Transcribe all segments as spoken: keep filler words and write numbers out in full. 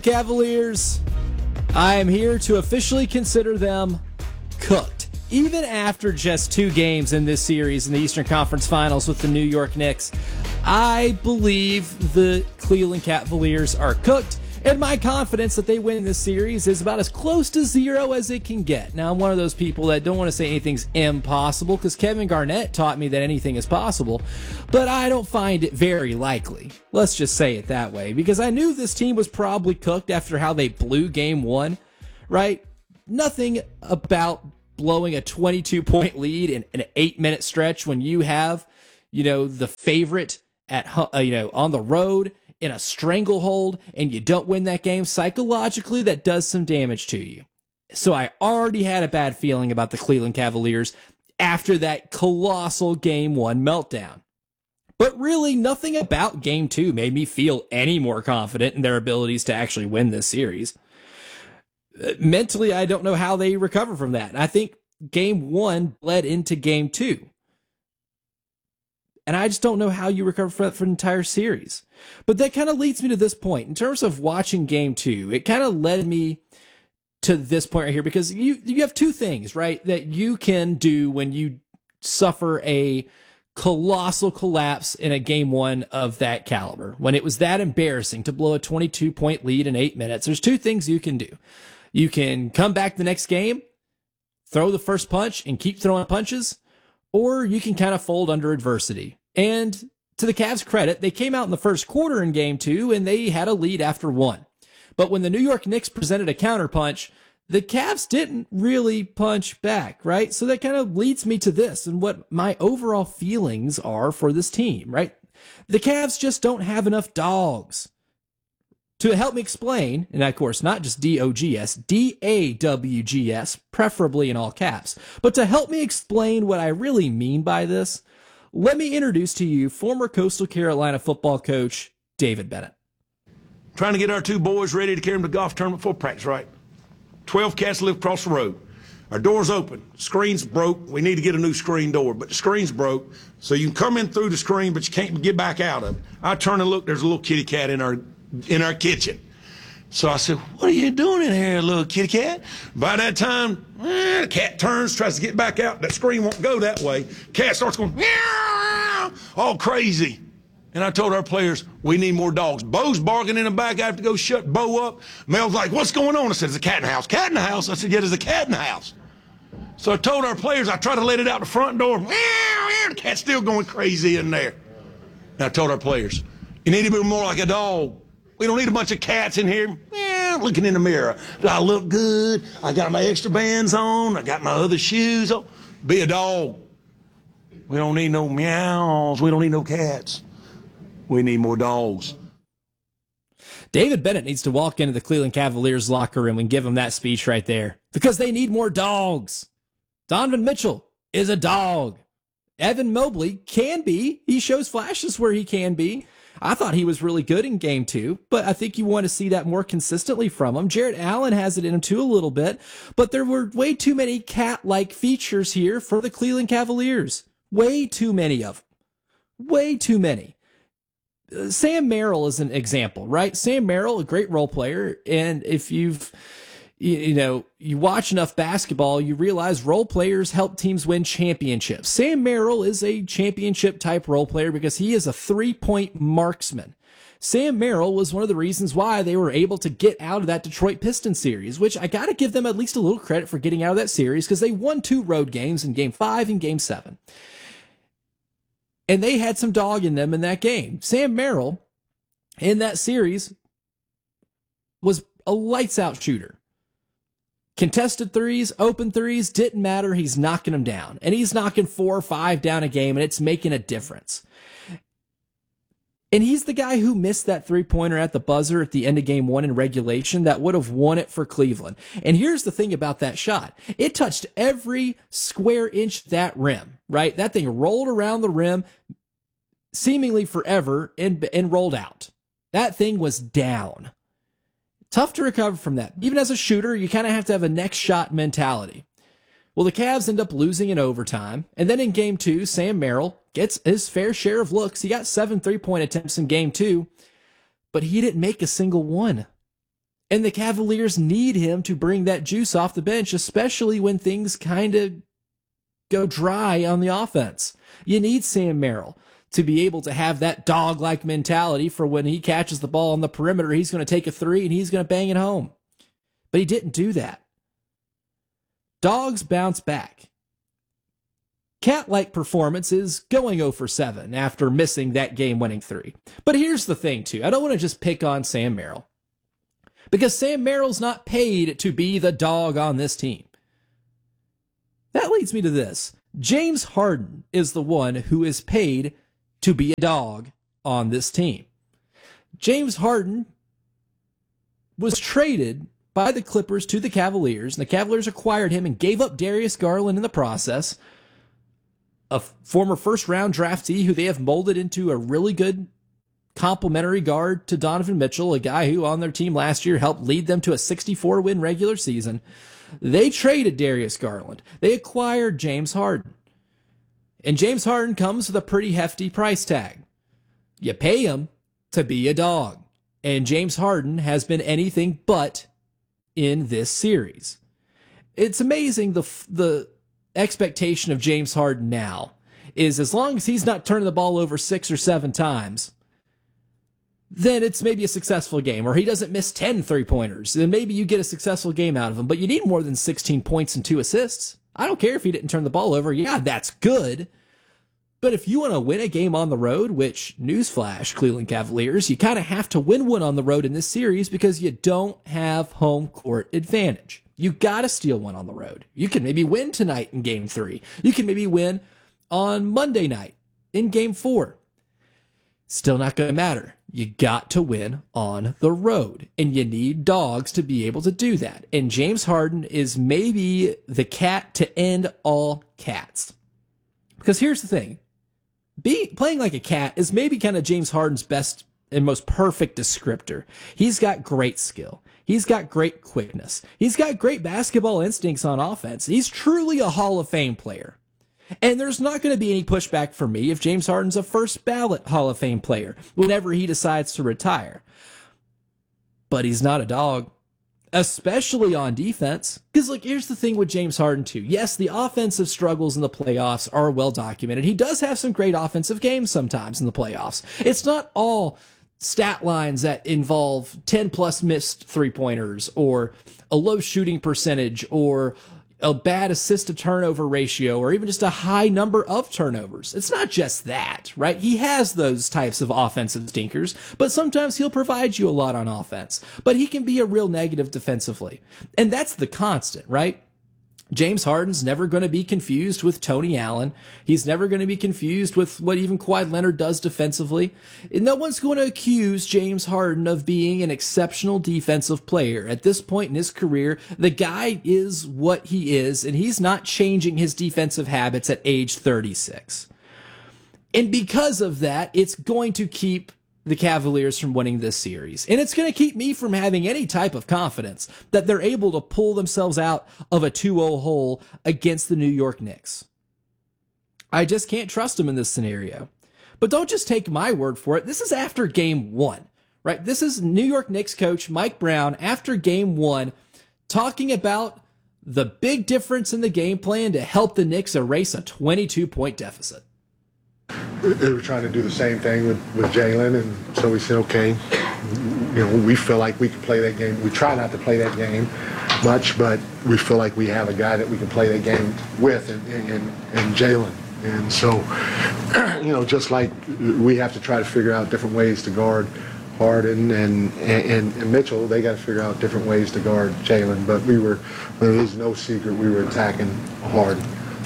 Cavaliers, I am here to officially consider them cooked. Even after just two games in this series in the Eastern Conference Finals with the New York Knicks, I believe the Cleveland Cavaliers are cooked, and my confidence that they win this series is about as close to zero as it can get. Now, I'm one of those people that don't want to say anything's impossible because Kevin Garnett taught me that anything is possible, but I don't find it very likely. Let's just say it that way, because I knew this team was probably cooked after how they blew game one, right? Nothing about blowing a twenty-two point lead in an eight minute stretch when you have, you know, the favorite at, uh, you know, on the road in a stranglehold and you don't win that game. Psychologically, that does some damage to you. So I already had a bad feeling about the Cleveland Cavaliers after that colossal game one meltdown. But really, nothing about game two made me feel any more confident in their abilities to actually win this series. Mentally, I don't know how they recover from that. I think game one bled into game two. And I just don't know how you recover from that for an entire series. But that kind of leads me to this point. In terms of watching game two, it kind of led me to this point right here, because you you have two things, right, that you can do when you suffer a colossal collapse in a game one of that caliber. When it was that embarrassing to blow a twenty-two point lead in eight minutes, there's two things you can do. You can come back the next game, throw the first punch, and keep throwing punches, or you can kind of fold under adversity. And to the Cavs' credit, they came out in the first quarter in game two, and they had a lead after one. But when the New York Knicks presented a counterpunch, the Cavs didn't really punch back, right? So that kind of leads me to this and what my overall feelings are for this team, right? The Cavs just don't have enough dogs. To help me explain, and of course, not just D O G S, D A W G S, preferably in all caps, but to help me explain what I really mean by this, let me introduce to you former Coastal Carolina football coach David Bennett. Trying to get our two boys ready to carry them to golf tournament for practice, right? twelve cats live across the road. Our door's open. Screen's broke. We need to get a new screen door, but the screen's broke, so you can come in through the screen, but you can't get back out of it. I turn and look, there's a little kitty cat in our in our kitchen. So I said, what are you doing in here, little kitty cat? By that time, eh, the cat turns, tries to get back out. That screen won't go that way. Cat starts going, meow, all crazy. And I told our players, we need more dogs. Bo's barking in the back. I have to go shut Bo up. Mel's like, what's going on? I said, there's a cat in the house. Cat in the house? I said, yeah, there's a cat in the house. So I told our players, I tried to let it out the front door. Meow, meow, the cat's still going crazy in there. And I told our players, you need to be more like a dog. We don't need a bunch of cats in here yeah, looking in the mirror. Do I look good? I got my extra bands on. I got my other shoes on. Be a dog. We don't need no meows. We don't need no cats. We need more dogs. David Bennett needs to walk into the Cleveland Cavaliers locker room and give them that speech right there, because they need more dogs. Donovan Mitchell is a dog. Evan Mobley can be. He shows flashes where he can be. I thought he was really good in game two, but I think you want to see that more consistently from him. Jarrett Allen has it in him too a little bit, but there were way too many cat-like features here for the Cleveland Cavaliers. Way too many of them. Way too many. Uh, Sam Merrill is an example, right? Sam Merrill, a great role player, and if you've You, you know, you watch enough basketball, you realize role players help teams win championships. Sam Merrill is a championship type role player because he is a three-point marksman. Sam Merrill was one of the reasons why they were able to get out of that Detroit Pistons series, which I got to give them at least a little credit for getting out of that series, because they won two road games in game five and game seven. And they had some dog in them in that game. Sam Merrill in that series was a lights out shooter. Contested threes, open threes, didn't matter. He's knocking them down. And he's knocking four or five down a game, and it's making a difference. And he's the guy who missed that three-pointer at the buzzer at the end of game one in regulation that would have won it for Cleveland. And here's the thing about that shot. It touched every square inch of that rim, right? That thing rolled around the rim seemingly forever and, and rolled out. That thing was down. Tough to recover from that. Even as a shooter, you kind of have to have a next shot mentality. Well, the Cavs end up losing in overtime. And then in game two, Sam Merrill gets his fair share of looks. He got seven three-point attempts in game two, but he didn't make a single one. And the Cavaliers need him to bring that juice off the bench, especially when things kind of go dry on the offense. You need Sam Merrill to be able to have that dog-like mentality for when he catches the ball on the perimeter, he's going to take a three and he's going to bang it home. But he didn't do that. Dogs bounce back. Cat-like performance is going oh for seven after missing that game-winning three. But here's the thing, too. I don't want to just pick on Sam Merrill, because Sam Merrill's not paid to be the dog on this team. That leads me to this. James Harden is the one who is paid to be a dog on this team. James Harden was traded by the Clippers to the Cavaliers, and the Cavaliers acquired him and gave up Darius Garland in the process, a former first-round draftee who they have molded into a really good complementary guard to Donovan Mitchell, a guy who on their team last year helped lead them to a sixty-four win regular season. They traded Darius Garland. They acquired James Harden. And James Harden comes with a pretty hefty price tag. You pay him to be a dog. And James Harden has been anything but in this series. It's amazing the the expectation of James Harden now is as long as he's not turning the ball over six or seven times, then it's maybe a successful game, or he doesn't miss ten three-pointers. Then maybe you get a successful game out of him, but you need more than sixteen points and two assists. I don't care if he didn't turn the ball over. Yeah, that's good. But if you want to win a game on the road, which, newsflash, Cleveland Cavaliers, you kind of have to win one on the road in this series because you don't have home court advantage. You got to steal one on the road. You can maybe win tonight in game three. You can maybe win on Monday night in game four. Still not going to matter. You got to win on the road, and you need dogs to be able to do that. And James Harden is maybe the cat to end all cats. Because here's the thing. Be, playing like a cat is maybe kind of James Harden's best and most perfect descriptor. He's got great skill. He's got great quickness. He's got great basketball instincts on offense. He's truly a Hall of Fame player. And there's not going to be any pushback for me if James Harden's a first ballot Hall of Fame player whenever he decides to retire. But he's not a dog, especially on defense. Because, look, here's the thing with James Harden, too. Yes, the offensive struggles in the playoffs are well documented. He does have some great offensive games sometimes in the playoffs. It's not all stat lines that involve ten plus missed three-pointers or a low shooting percentage or a bad assist to turnover ratio, or even just a high number of turnovers. It's not just that, right? He has those types of offensive stinkers, but sometimes he'll provide you a lot on offense. But he can be a real negative defensively. And that's the constant, right? James Harden's never going to be confused with Tony Allen. He's never going to be confused with what even Kawhi Leonard does defensively. And no one's going to accuse James Harden of being an exceptional defensive player. At this point in his career, the guy is what he is, and he's not changing his defensive habits at age thirty-six. And because of that, it's going to keep the Cavaliers from winning this series. And it's going to keep me from having any type of confidence that they're able to pull themselves out of a two oh hole against the New York Knicks. I just can't trust them in this scenario. But don't just take my word for it. This is after game one, right? This is New York Knicks coach Mike Brown after game one talking about the big difference in the game plan to help the Knicks erase a twenty-two point deficit. They were trying to do the same thing with, with Jalen, and so we said, okay, you know, we feel like we can play that game. We try not to play that game much, but we feel like we have a guy that we can play that game with, and, and, and Jalen. And so, you know, just like we have to try to figure out different ways to guard Harden and, and, and Mitchell, they got to figure out different ways to guard Jalen. But we were, there is no secret, we were attacking Harden.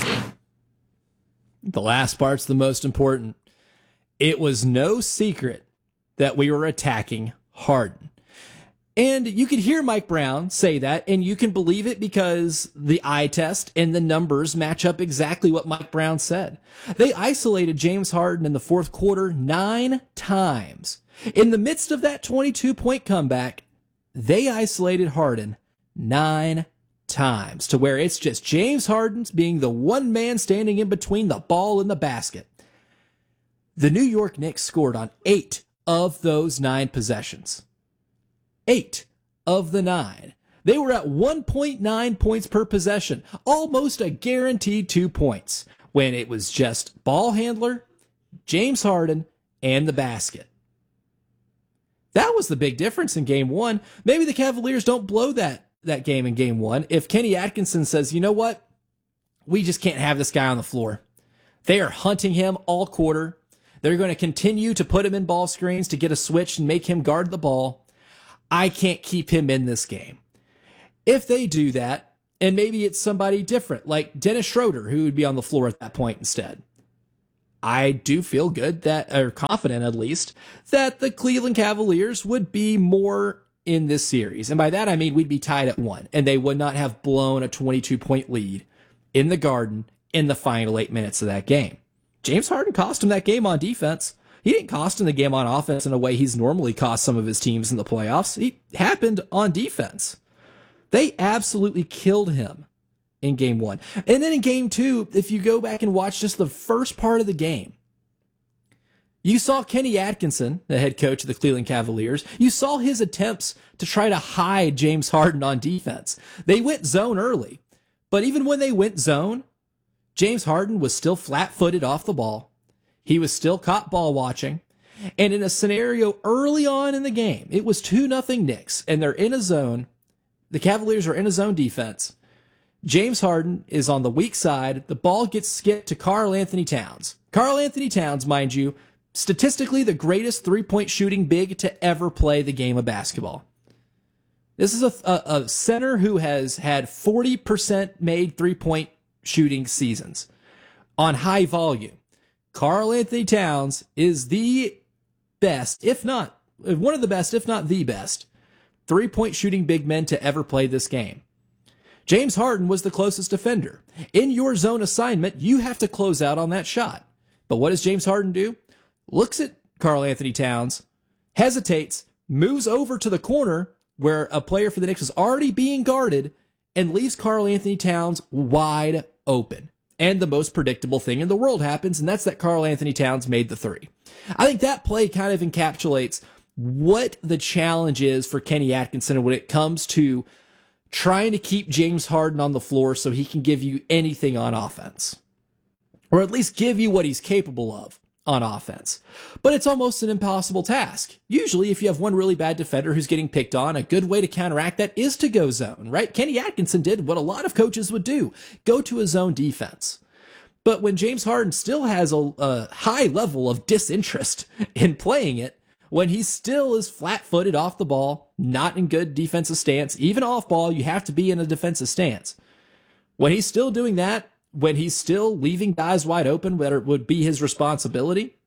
The last part's the most important. It was no secret that we were attacking Harden. And you could hear Mike Brown say that, and you can believe it because the eye test and the numbers match up exactly what Mike Brown said. They isolated James Harden in the fourth quarter nine times. In the midst of that twenty-two point comeback, they isolated Harden nine times. times to where it's just James Harden being the one man standing in between the ball and the basket. The New York Knicks scored on eight of those nine possessions. Eight of the nine. They were at one point nine points per possession, almost a guaranteed two points, when it was just ball handler, James Harden, and the basket. That was the big difference in game one. Maybe the Cavaliers don't blow that, that game in game one if Kenny Atkinson says, you know what? We just can't have this guy on the floor. They are hunting him all quarter. They're going to continue to put him in ball screens to get a switch and make him guard the ball. I can't keep him in this game. If they do that, and maybe it's somebody different, like Dennis Schroeder, who would be on the floor at that point instead, I do feel good that, or confident at least, that the Cleveland Cavaliers would be more in this series. And by that, I mean we'd be tied at one, and they would not have blown a twenty-two point lead in the Garden in the final eight minutes of that game. James Harden cost him that game on defense. He didn't cost him the game on offense in a way he's normally cost some of his teams in the playoffs. It happened on defense. They absolutely killed him in game one. And then in game two, if you go back and watch just the first part of the game, you saw Kenny Atkinson, the head coach of the Cleveland Cavaliers. You saw his attempts to try to hide James Harden on defense. They went zone early, but even when they went zone, James Harden was still flat-footed off the ball. He was still caught ball watching. And in a scenario early on in the game, it was two nothing Knicks, and they're in a zone. The Cavaliers are in a zone defense. James Harden is on the weak side. The ball gets skipped to Karl Anthony Towns. Karl Anthony Towns, mind you, statistically the greatest three-point shooting big to ever play the game of basketball. This is a, a, a center who has had forty percent made three-point shooting seasons on high volume. Karl Anthony Towns is the best, if not one of the best, if not the best, three-point shooting big men to ever play this game. James Harden was the closest defender. In your zone assignment, you have to close out on that shot. But what does James Harden do? Looks at Karl Anthony Towns, hesitates, moves over to the corner where a player for the Knicks is already being guarded, and leaves Karl Anthony Towns wide open. And the most predictable thing in the world happens, and that's that Karl Anthony Towns made the three. I think that play kind of encapsulates what the challenge is for Kenny Atkinson when it comes to trying to keep James Harden on the floor so he can give you anything on offense. Or at least give you what he's capable of on offense. But it's almost an impossible task. Usually, if you have one really bad defender who's getting picked on, a good way to counteract that is to go zone, right? Kenny Atkinson did what a lot of coaches would do, go to a zone defense. But when James Harden still has a, a high level of disinterest in playing it, when he still is flat-footed off the ball, not in good defensive stance, even off ball, you have to be in a defensive stance. When he's still doing that, when he's still leaving guys wide open, whether it would be his responsibility,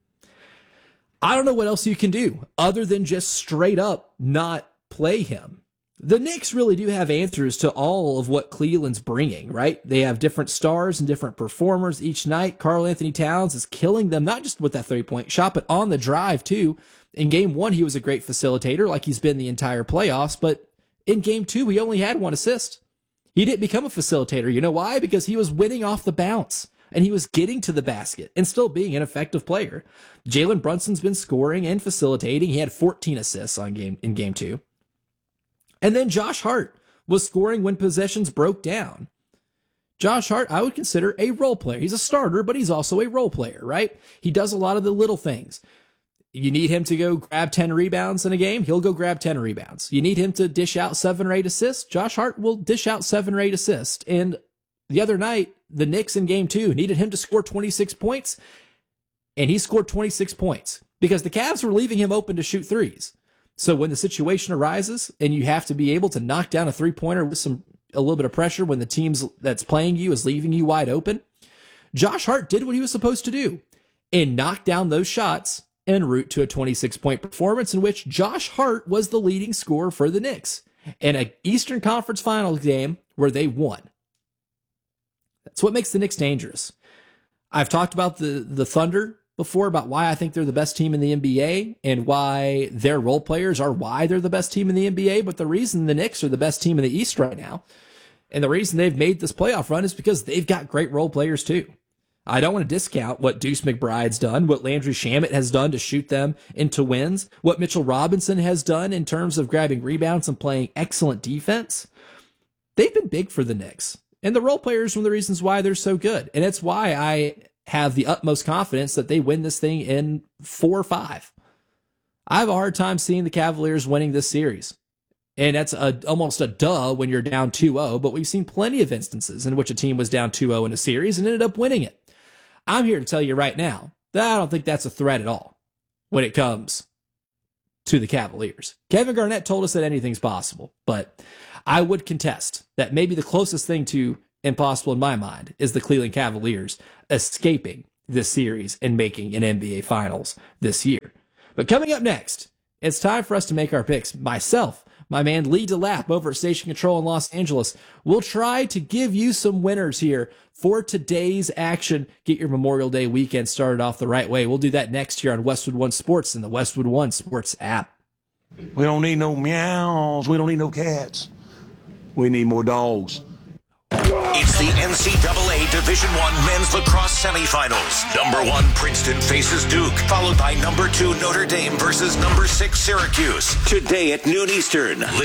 I don't know what else you can do other than just straight up not play him. The Knicks really do have answers to all of what Cleveland's bringing, right? They have different stars and different performers each night. Karl Anthony Towns is killing them, not just with that three-point shot, but on the drive, too. In game one, he was a great facilitator, like he's been the entire playoffs, but in game two, he only had one assist. He didn't become a facilitator. You know why? Because he was winning off the bounce, and he was getting to the basket and still being an effective player. Jalen Brunson's been scoring and facilitating. He had fourteen assists on game in game two. And then Josh Hart was scoring when possessions broke down. Josh Hart, I would consider a role player. He's a starter, but he's also a role player, right? He does a lot of the little things. You need him to go grab ten rebounds in a game, he'll go grab ten rebounds. You need him to dish out seven or eight assists, Josh Hart will dish out seven or eight assists. And the other night, the Knicks in game two needed him to score twenty-six points, and he scored twenty-six points because the Cavs were leaving him open to shoot threes. So when the situation arises and you have to be able to knock down a three-pointer with some a little bit of pressure when the team that's playing you is leaving you wide open, Josh Hart did what he was supposed to do and knocked down those shots en route to a twenty-six point performance in which Josh Hart was the leading scorer for the Knicks in an Eastern Conference Finals game where they won. That's what makes the Knicks dangerous. I've talked about the, the Thunder before, about why I think they're the best team in the N B A and why their role players are why they're the best team in the N B A. But the reason the Knicks are the best team in the East right now, and the reason they've made this playoff run, is because they've got great role players too. I don't want to discount what Deuce McBride's done, what Landry Shamet has done to shoot them into wins, what Mitchell Robinson has done in terms of grabbing rebounds and playing excellent defense. They've been big for the Knicks. And the role players are one of the reasons why they're so good. And it's why I have the utmost confidence that they win this thing in four or five. I have a hard time seeing the Cavaliers winning this series. And that's a, almost a duh when you're down two oh, but we've seen plenty of instances in which a team was down two oh in a series and ended up winning it. I'm here to tell you right now that I don't think that's a threat at all when it comes to the Cavaliers. Kevin Garnett told us that anything's possible, but I would contest that maybe the closest thing to impossible in my mind is the Cleveland Cavaliers escaping this series and making an N B A Finals this year. But coming up next, it's time for us to make our picks. Myself, my man Lee DeLapp over at Station Control in Los Angeles will try to give you some winners here for today's action. Get your Memorial Day weekend started off the right way. We'll do that next here on Westwood One Sports and the Westwood One Sports app. We don't need no meows. We don't need no cats. We need more dogs. It's the N C double A Division One Men's Lacrosse Semifinals. Number one Princeton faces Duke, followed by number two Notre Dame versus number six Syracuse. Today at noon Eastern.